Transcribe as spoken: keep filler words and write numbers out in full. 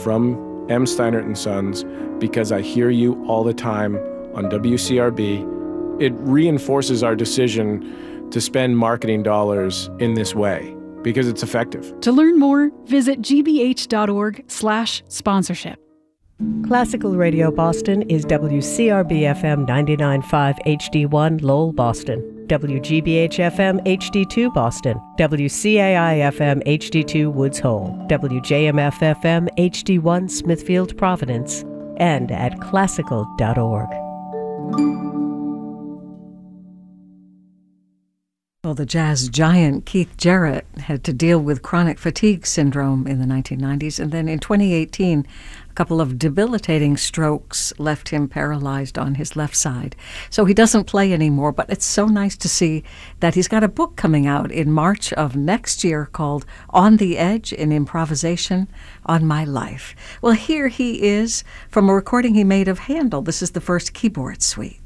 from M. Steinert and Sons because I hear you all the time on W C R B. It reinforces our decision to spend marketing dollars in this way because it's effective. To learn more, visit gbh.org slash sponsorship. Classical Radio Boston is W C R B F M ninety-nine point five H D one Lowell, Boston, W G B H F M H D two Boston, W C A I F M H D two Woods Hole, W J M F F M H D one Smithfield, Providence, and at classical dot org. Well, the jazz giant Keith Jarrett had to deal with chronic fatigue syndrome in the nineteen nineties, and then in twenty eighteen, a couple of debilitating strokes left him paralyzed on his left side. So he doesn't play anymore, but it's so nice to see that he's got a book coming out in March of next year called On the Edge, an Improvisation on My Life. Well, here he is from a recording he made of Handel. This is the first keyboard suite.